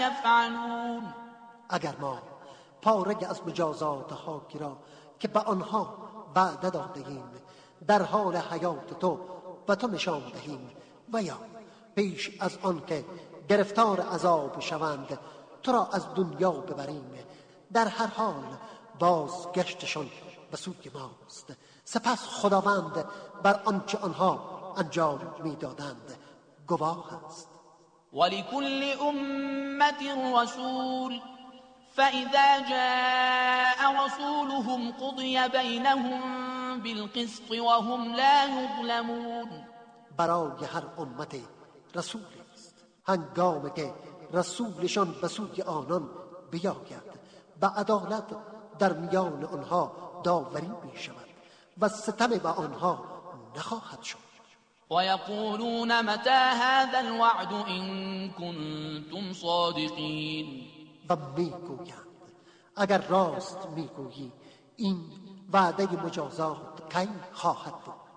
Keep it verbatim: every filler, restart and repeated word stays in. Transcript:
يفعلون. اگر ما پاره‌ای از مجازات حاکی را که به آنها وعده داده‌ایم در حال حیات تو و تو نشان دهیم و یا پیش از آن که گرفتار عذاب شوند تو را از دنیا ببریم، در هر حال بازگشتشان به سوی ماست. سپس خداوند بر آنچه آنها انجام می‌دادند گواه است. ولكل أمة رسول فإذا جاء رسولهم قضي بينهم بالقسط وهم لا يظلمون. برای هر امت رسول است. هنگامی که رسولشان به سوی آنان بیاید به عدالت در میان آنها داوری می شود و ستم به آنها نخواهد شد. ويقولون متى هذا الوعد إن كنتم صادقين. و میگویند اگر راست میگویی این وعده مجازات کی خواهد بود.